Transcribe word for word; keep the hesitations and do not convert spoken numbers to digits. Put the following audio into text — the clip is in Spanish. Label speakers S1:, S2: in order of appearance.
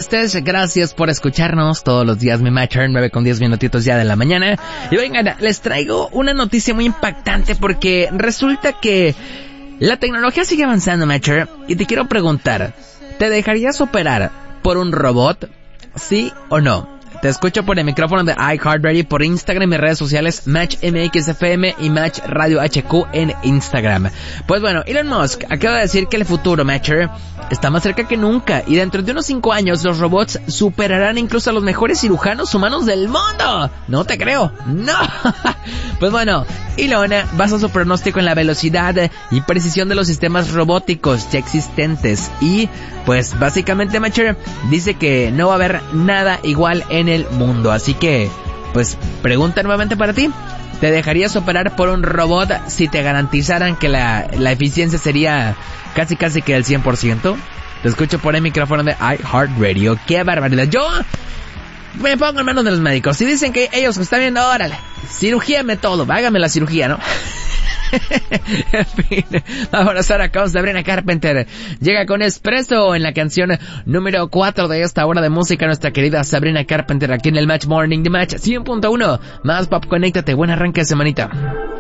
S1: estés, gracias por escucharnos todos los días, mi matcher, nueve con diez minutitos ya de la mañana. Y vengan, les traigo una noticia muy impactante porque resulta que la tecnología sigue avanzando, matcher, y te quiero preguntar, ¿te dejarías operar por un robot? ¿Sí o no? Te escucho por el micrófono de iHeartRadio, por Instagram y redes sociales, Match M X F M y Match Radio H Q en Instagram. Pues bueno, Elon Musk acaba de decir que el futuro, Matcher, está más cerca que nunca, y dentro de unos cinco años los robots superarán incluso a los mejores cirujanos humanos del mundo. No te creo, no. Pues bueno, Elon basa su pronóstico en la velocidad y precisión de los sistemas robóticos ya existentes, y pues básicamente, Matcher, dice que no va a haber nada igual en el mundo. Así que, pues, pregunta nuevamente para ti. ¿Te dejarías operar por un robot si te garantizaran que la, la eficiencia sería casi casi que del cien por ciento? Te escucho por el micrófono de iHeartRadio. ¡Qué barbaridad! Yo me pongo en manos de los médicos. Si dicen que ellos que están viendo, órale, cirugíame todo, hágame la cirugía, ¿no? En fin, vamos ahora con Sabrina Carpenter. Llega con Espresso en la canción número cuatro de esta hora de música, nuestra querida Sabrina Carpenter, aquí en el Match Morning de Match cien punto uno. Más pop, conéctate, buen arranque de semanita.